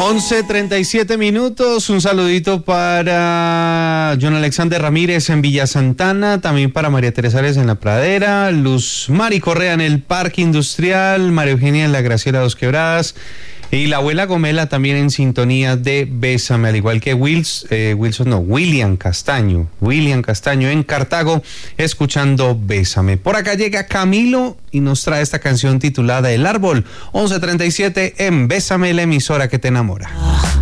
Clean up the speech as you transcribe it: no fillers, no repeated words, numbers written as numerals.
11:37. Un saludito para John Alexander Ramírez en Villa Santana, también para María Teresa Ares en La Pradera, Luz Mari Correa en el Parque Industrial, María Eugenia en la Graciela Dos Quebradas y la abuela Gomela también en sintonía de Bésame, al igual que William Castaño en Cartago, escuchando Bésame. Por acá llega Camilo y nos trae esta canción titulada El Árbol. 11:37 en Bésame, la emisora que te enamora.